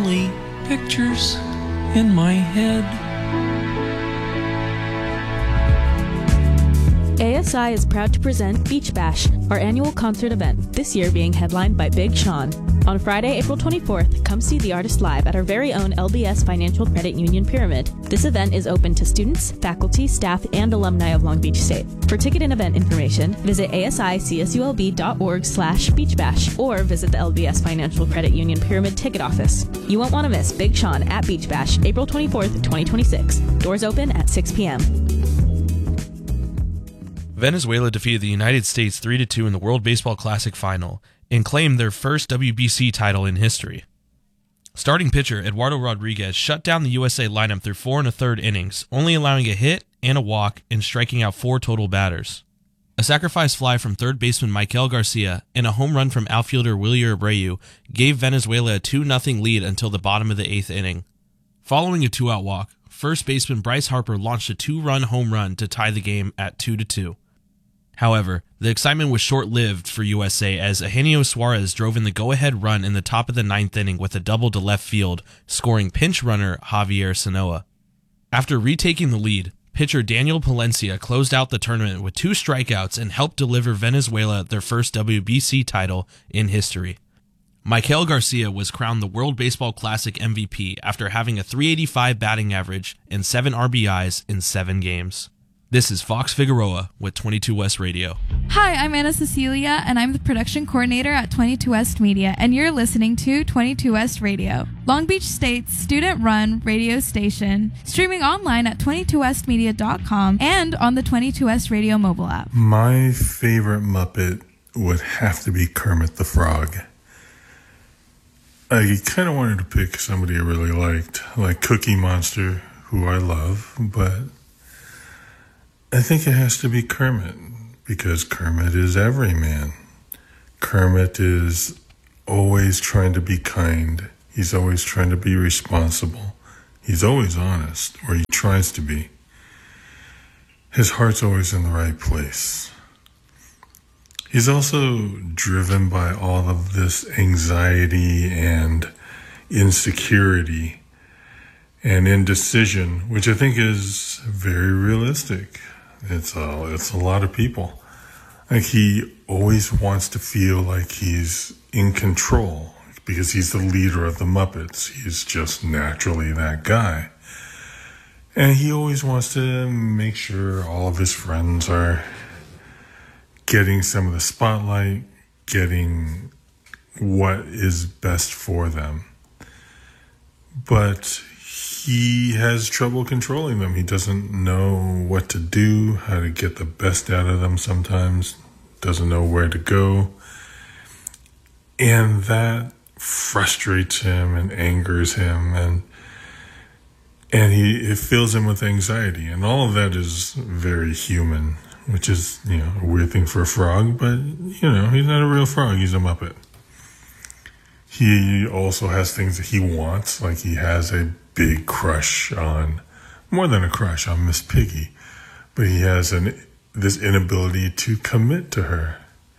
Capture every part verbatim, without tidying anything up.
only pictures in my head. A S I is proud to present Beach Bash, our annual concert event, this year being headlined by Big Sean. On Friday, April twenty-fourth, come see the artist live at our very own L B S Financial Credit Union Pyramid. This event is open to students, faculty, staff, and alumni of Long Beach State. For ticket and event information, visit asiCSULB.org slash beachbash or visit the L B S Financial Credit Union Pyramid ticket office. You won't want to miss Big Sean at Beach Bash, April twenty-fourth, twenty twenty-six. Doors open at six p.m. Venezuela defeated the United States three to two in the World Baseball Classic Final and claimed their first W B C title in history. Starting pitcher Eduardo Rodriguez shut down the U S A lineup through four and a third innings, only allowing a hit and a walk and striking out four total batters. A sacrifice fly from third baseman Michael Garcia and a home run from outfielder Wilyer Abreu gave Venezuela a two nothing lead until the bottom of the eighth inning. Following a two-out walk, first baseman Bryce Harper launched a two-run home run to tie the game at two to two. However, the excitement was short-lived for U S A as Eugenio Suarez drove in the go-ahead run in the top of the ninth inning with a double to left field, scoring pinch runner Javier Sanoa. After retaking the lead, pitcher Daniel Palencia closed out the tournament with two strikeouts and helped deliver Venezuela their first W B C title in history. Michael Garcia was crowned the World Baseball Classic M V P after having a three eighty-five batting average and seven R B Is in seven games. This is Fox Figueroa with twenty-two West Radio. Hi, I'm Anna Cecilia, and I'm the production coordinator at twenty-two West Media, and you're listening to twenty-two West Radio, Long Beach State's student-run radio station, streaming online at twenty-two west media dot com and on the twenty-two West Radio mobile app. My favorite Muppet would have to be Kermit the Frog. I kind of wanted to pick somebody I really liked, like Cookie Monster, who I love, but I think it has to be Kermit, because Kermit is everyman. Kermit is always trying to be kind. He's always trying to be responsible. He's always honest, or he tries to be. His heart's always in the right place. He's also driven by all of this anxiety and insecurity and indecision, which I think is very realistic. It's a, it's a lot of people. Like, he always wants to feel like he's in control because he's the leader of the Muppets. He's just naturally that guy. And he always wants to make sure all of his friends are getting some of the spotlight, getting what is best for them. But he has trouble controlling them. He doesn't know what to do, how to get the best out of them sometimes, doesn't know where to go. And that frustrates him and angers him, and and he it fills him with anxiety. And all of that is very human, which is, you know, a weird thing for a frog, but, you know, he's not a real frog, he's a Muppet. He also has things that he wants, like he has a big crush on, more than a crush on Miss Piggy, but he has an this inability to commit to her.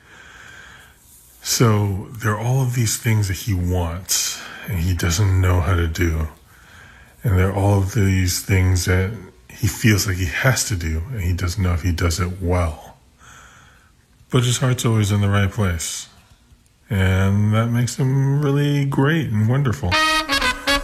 So there are all of these things that he wants and he doesn't know how to do. And there are all of these things that he feels like he has to do and he doesn't know if he does it well. But his heart's always in the right place. And that makes him really great and wonderful.